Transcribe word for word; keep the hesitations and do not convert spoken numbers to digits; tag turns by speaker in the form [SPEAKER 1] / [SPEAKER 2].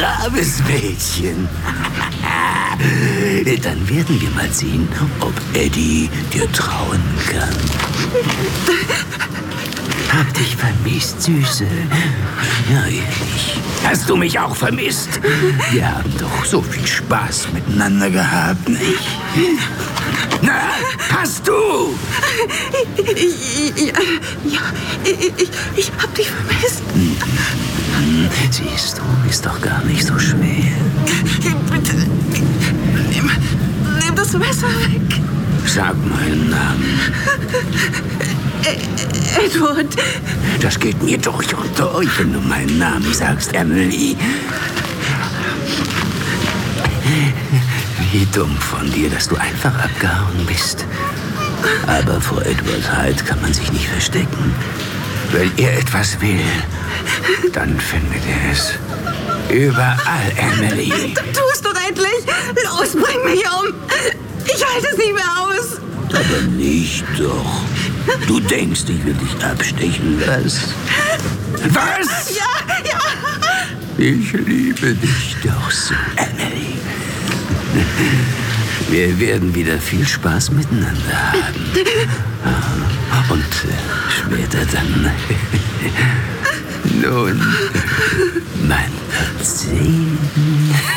[SPEAKER 1] braves Mädchen. Dann werden wir mal sehen, ob Eddie dir trauen kann. Hab dich vermisst, Süße. Ja, ehrlich. Hast du mich auch vermisst? Wir haben doch so viel Spaß miteinander gehabt, nicht? Na, hast du?
[SPEAKER 2] Ja, ja ich, ich, ich hab dich vermisst.
[SPEAKER 1] Siehst du, ist doch gar nicht so schwer.
[SPEAKER 2] Bitte, nimm, nimm das Messer weg.
[SPEAKER 1] Sag meinen Namen.
[SPEAKER 2] Edward.
[SPEAKER 1] Das geht mir durch und durch, wenn du meinen Namen sagst, Emily. Wie dumm von dir, dass du einfach abgehauen bist. Aber vor Edward Hyde kann man sich nicht verstecken. Wenn er etwas will, dann findet er es. Überall, Emily.
[SPEAKER 2] Tu es doch endlich. Los, bring mich um. Ich halte es nicht mehr aus.
[SPEAKER 1] Aber nicht doch. Du denkst, ich will dich abstechen, was? Was?
[SPEAKER 2] Ja, ja.
[SPEAKER 1] Ich liebe dich doch so, Emily. Wir werden wieder viel Spaß miteinander haben. Und äh, später dann... Nun, man wird sehen.